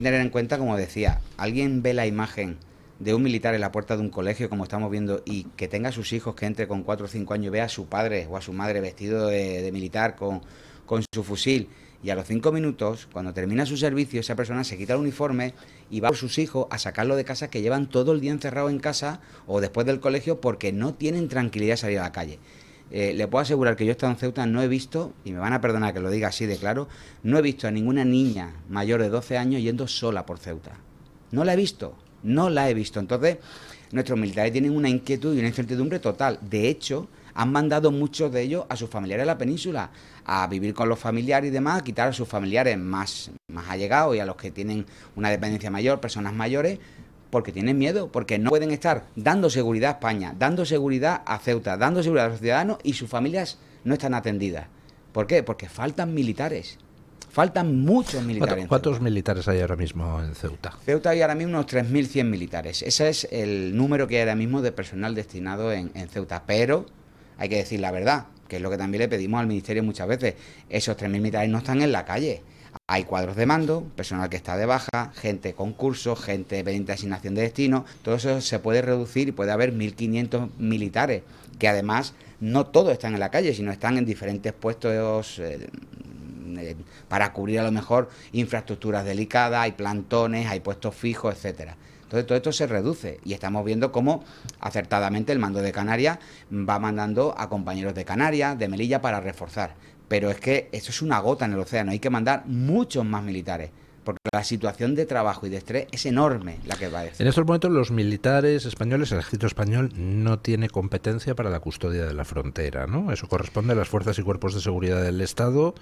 tener en cuenta, como decía, alguien ve la imagen de un militar en la puerta de un colegio, como estamos viendo, y que tenga a sus hijos, que entre con 4 o 5 años, vea a su padre o a su madre vestido de militar con su fusil, y a los 5 minutos, cuando termina su servicio, esa persona se quita el uniforme y va por sus hijos a sacarlo de casa, que llevan todo el día encerrado en casa o después del colegio porque no tienen tranquilidad de salir a la calle. Le puedo asegurar que yo he estado en Ceuta, no he visto, y me van a perdonar que lo diga así de claro, no he visto a ninguna niña mayor de 12 años yendo sola por Ceuta. No la he visto, no la he visto. Entonces, nuestros militares tienen una inquietud y una incertidumbre total. De hecho, han mandado muchos de ellos a sus familiares a la península, a vivir con los familiares y demás, a quitar a sus familiares más allegados y a los que tienen una dependencia mayor, personas mayores, porque tienen miedo, porque no pueden estar dando seguridad a España, dando seguridad a Ceuta, dando seguridad a los ciudadanos y sus familias no están atendidas. ¿Por qué? Porque faltan militares. Faltan muchos militares. ¿Cuántos militares hay ahora mismo en Ceuta? Ceuta hay ahora mismo unos 3.100 militares. Ese es el número que hay ahora mismo de personal destinado en Ceuta. Pero hay que decir la verdad, que es lo que también le pedimos al Ministerio muchas veces. Esos 3.000 militares no están en la calle. Hay cuadros de mando, personal que está de baja, gente con cursos, gente pendiente de asignación de destino. Todo eso se puede reducir y puede haber 1.500 militares, que además no todos están en la calle, sino están en diferentes puestos para cubrir a lo mejor infraestructuras delicadas, hay plantones, hay puestos fijos, etcétera. Entonces todo esto se reduce y estamos viendo cómo acertadamente el mando de Canarias va mandando a compañeros de Canarias, de Melilla, para reforzar. Pero es que eso es una gota en el océano, hay que mandar muchos más militares, porque la situación de trabajo y de estrés es enorme la que va a decir. En estos momentos los militares españoles, el ejército español, no tiene competencia para la custodia de la frontera, ¿no? Eso corresponde a las fuerzas y cuerpos de seguridad del Estado,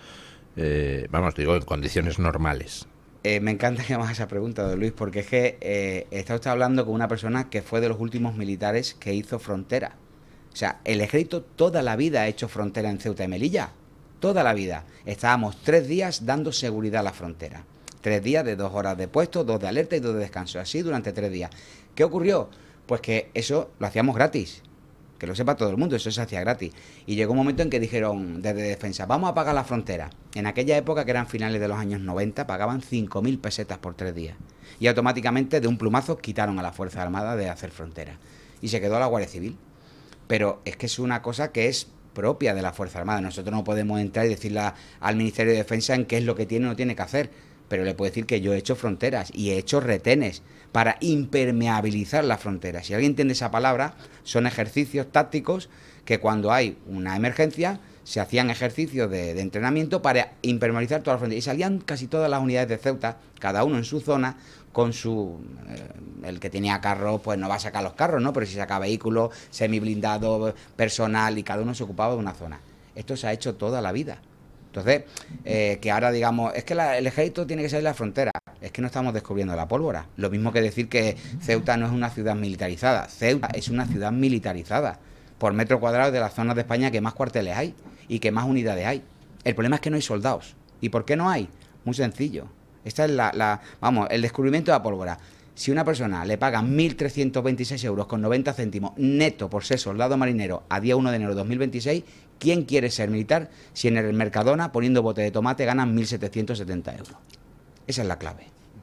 vamos, digo, en condiciones normales. Me encanta que me hagas esa pregunta, don Luis, porque es que está usted hablando con una persona que fue de los últimos militares que hizo frontera. O sea, el ejército toda la vida ha hecho frontera en Ceuta y Melilla. Toda la vida. Estábamos 3 días dando seguridad a la frontera. 3 días de 2 horas de puesto, 2 de alerta y 2 de descanso. Así durante 3 días. ¿Qué ocurrió? Pues que eso lo hacíamos gratis. Que lo sepa todo el mundo, eso se hacía gratis. Y llegó un momento en que dijeron desde Defensa, vamos a pagar la frontera. En aquella época, que eran finales de los años 90, pagaban 5.000 pesetas por 3 días. Y automáticamente, de un plumazo, quitaron a la Fuerza Armada de hacer frontera. Y se quedó a la Guardia Civil. Pero es que es una cosa que es propia de la Fuerza Armada. Nosotros no podemos entrar y decirle al Ministerio de Defensa en qué es lo que tiene o no tiene que hacer. Pero le puedo decir que yo he hecho fronteras y he hecho retenes para impermeabilizar las fronteras. Si alguien entiende esa palabra, son ejercicios tácticos que cuando hay una emergencia se hacían ejercicios de entrenamiento para impermeabilizar todas las fronteras. Y salían casi todas las unidades de Ceuta, cada uno en su zona, con su... el que tenía carro, pues no va a sacar los carros, ¿no? Pero si saca vehículos, semi-blindados, personal, y cada uno se ocupaba de una zona. Esto se ha hecho toda la vida. Entonces, que ahora digamos, es que el ejército tiene que salir de la frontera. Es que no estamos descubriendo la pólvora. Lo mismo que decir que Ceuta no es una ciudad militarizada. Ceuta es una ciudad militarizada. Por metro cuadrado de las zonas de España que más cuarteles hay y que más unidades hay. El problema es que no hay soldados. ¿Y por qué no hay? Muy sencillo. Esta es vamos, el descubrimiento de la pólvora. Si una persona le pagan 1.326 euros con 90 céntimos neto por ser soldado marinero a día 1 de enero de 2026, ¿quién quiere ser militar si en el Mercadona, poniendo bote de tomate, ganan 1.770 euros? Esa es la clave.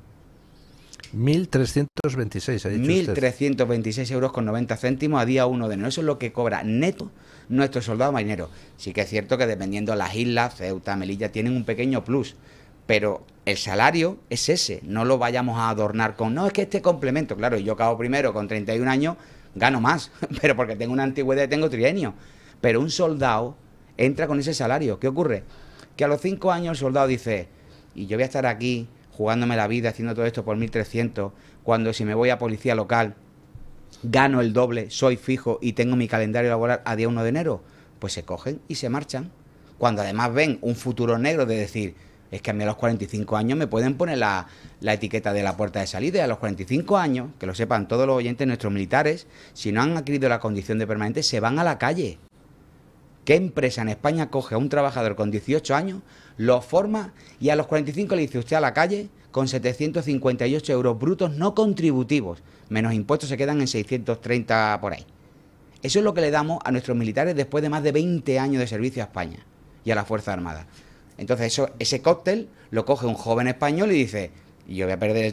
1.326, ha dicho 1.326 euros con 90 céntimos a día 1 de enero. Eso es lo que cobra neto nuestro soldado marinero. Sí que es cierto que dependiendo de las islas, Ceuta, Melilla, tienen un pequeño plus. Pero el salario es ese, no lo vayamos a adornar con, no, es que este complemento, claro, yo acabo primero con 31 años, gano más, pero porque tengo una antigüedad y tengo trienio. Pero un soldado entra con ese salario. ¿Qué ocurre? Que a los 5 años el soldado dice, y yo voy a estar aquí jugándome la vida haciendo todo esto por 1.300, cuando si me voy a policía local, gano el doble, soy fijo y tengo mi calendario laboral a día 1 de enero, pues se cogen y se marchan. Cuando además ven un futuro negro de decir, es que a mí a los 45 años me pueden poner la etiqueta de la puerta de salida, y a los 45 años, que lo sepan todos los oyentes, nuestros militares, si no han adquirido la condición de permanente, se van a la calle. ¿Qué empresa en España coge a un trabajador con 18 años, lo forma y a los 45 le dice usted a la calle con 758 euros brutos no contributivos, menos impuestos se quedan en 630 por ahí? Eso es lo que le damos a nuestros militares después de más de 20 años de servicio a España y a la Fuerza Armada. Entonces ese cóctel lo coge un joven español y dice, yo voy a perder